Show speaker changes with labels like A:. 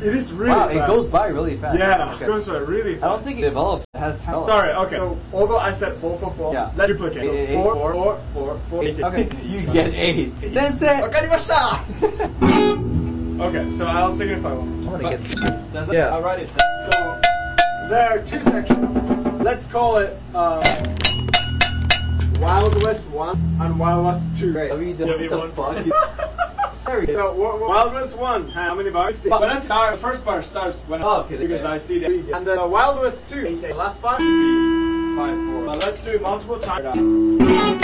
A: It is really
B: Wow,
A: fast.
B: it goes by really fast.
A: Yeah,
B: Okay.
A: it goes by really fast.
B: I don't think it develops. It has time.
A: Sorry, okay. So, although I said 4, 4, 4,
B: Yeah.
A: let's duplicate. So,
B: Eight,
A: 4,
B: eight.
A: 4, 4, 4, 4, 8.
B: Okay, you get 8. That's it.
A: わかりました Okay, so I'll signify one.
B: I want to get.
A: Does
B: Yeah.
A: I'll write it down. So, there are 2 sections. Let's call it Wild West 1 and Wild West 2.
B: Great. What the fuck? Sorry.
A: So, Wild West 1, how many bars? But let's start, the first bar starts when because I see the... And the Wild West 2, the last bar would be 5, 4. But let's do it multiple times.